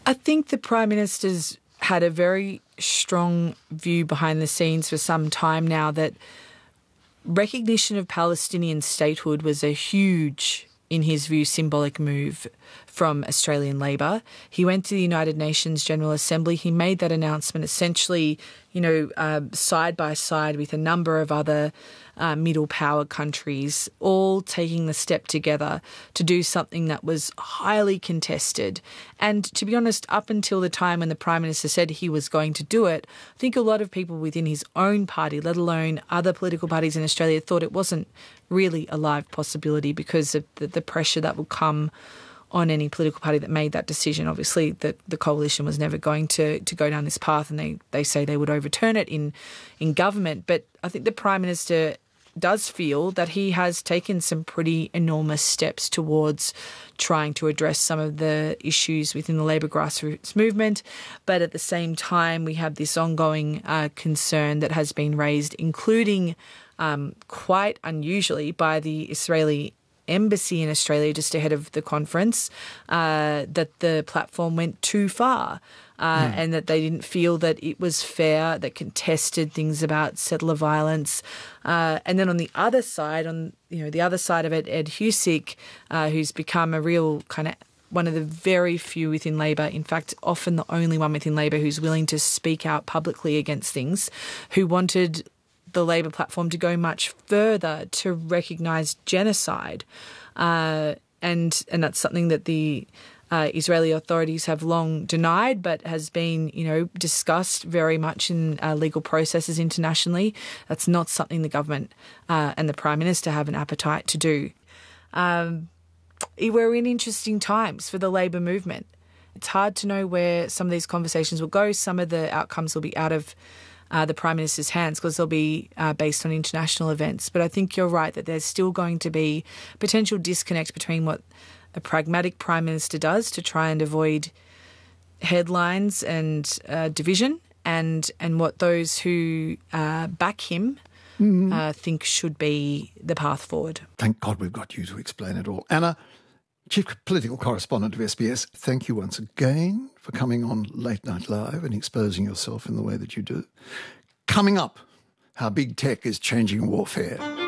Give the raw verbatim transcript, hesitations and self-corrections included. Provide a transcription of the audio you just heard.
I think the Prime Minister's had a very strong view behind the scenes for some time now that recognition of Palestinian statehood was a huge, in his view, symbolic move from Australian Labor. He went to the United Nations General Assembly. He made that announcement essentially, you know, uh, side by side with a number of other uh, middle power countries, all taking the step together to do something that was highly contested. And to be honest, up until the time when the Prime Minister said he was going to do it, I think a lot of people within his own party, let alone other political parties in Australia, thought it wasn't really a live possibility because of the, the pressure that would come on any political party that made that decision. Obviously, the, the coalition was never going to, to go down this path, and they, they say they would overturn it in, in government. But I think the Prime Minister does feel that he has taken some pretty enormous steps towards trying to address some of the issues within the Labor grassroots movement. But at the same time, we have this ongoing uh, concern that has been raised, including um, quite unusually by the Israeli embassy in Australia just ahead of the conference, uh, that the platform went too far. Uh, mm. And that they didn't feel that it was fair, that contested things about settler violence. Uh, and then on the other side, on you know the other side of it, Ed Husic, uh, who's become a real kind of one of the very few within Labor, in fact, often the only one within Labor who's willing to speak out publicly against things, who wanted the Labor platform to go much further to recognise genocide. Uh, and and that's something that the Uh, Israeli authorities have long denied, but has been, you know, discussed very much in uh, legal processes internationally. That's not something the government uh, and the Prime Minister have an appetite to do. Um, we're in interesting times for the Labor movement. It's hard to know where some of these conversations will go. Some of the outcomes will be out of uh, the Prime Minister's hands because they'll be uh, based on international events. But I think you're right that there's still going to be potential disconnect between what a pragmatic Prime Minister does to try and avoid headlines and uh, division, and and what those who uh, back him mm. uh, think should be the path forward. Thank God we've got you to explain it all. Anna, Chief Political Correspondent of S B S, thank you once again for coming on Late Night Live and exposing yourself in the way that you do. Coming up, how big tech is changing warfare.